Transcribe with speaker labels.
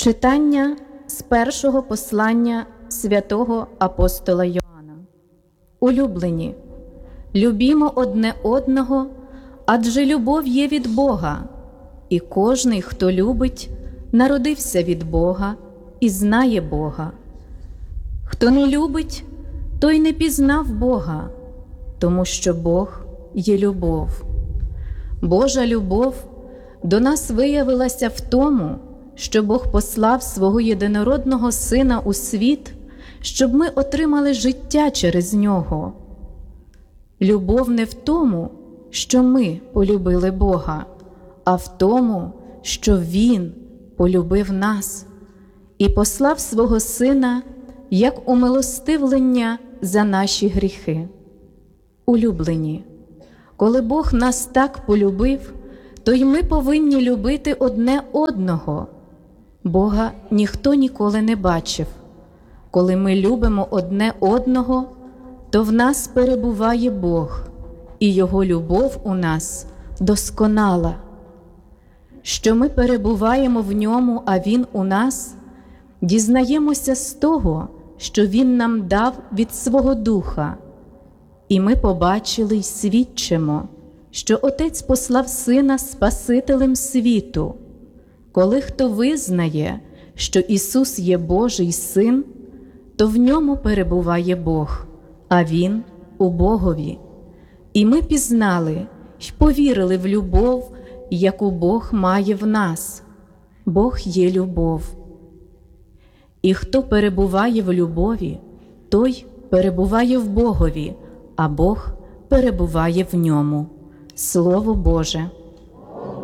Speaker 1: Читання з першого послання святого апостола Йоанна. Улюблені, любімо одне одного, адже любов є від Бога, і кожний, хто любить, народився від Бога і знає Бога. Хто не любить, той не пізнав Бога, тому що Бог є любов. Божа любов до нас виявилася в тому, що Бог послав свого єдинородного Сина у світ, щоб ми отримали життя через Нього. Любов не в тому, що ми полюбили Бога, а в тому, що Він полюбив нас і послав свого Сина як умилостивлення за наші гріхи. Улюблені, коли Бог нас так полюбив, то й ми повинні любити одне одного. Бога ніхто ніколи не бачив. Коли ми любимо одне одного, то в нас перебуває Бог, і Його любов у нас досконала. Що ми перебуваємо в Ньому, а Він у нас, дізнаємося з того, що Він нам дав від свого Духа. І ми побачили й свідчимо, що Отець послав Сина Спасителем світу. Коли хто визнає, що Ісус є Божий Син, то в Ньому перебуває Бог, а Він у Богові. І ми пізнали й повірили в любов, яку Бог має в нас. Бог є любов. І хто перебуває в любові, той перебуває в Богові, а Бог перебуває в ньому. Слово Боже.